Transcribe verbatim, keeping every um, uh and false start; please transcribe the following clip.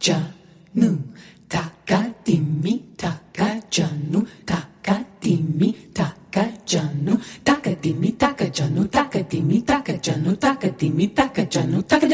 janu, taka dimmi, taka janu, taka dimmi, taka janu, taka dimmi, taka janu, taka dimmi, taka janu, taka dimmi, taka janu, taka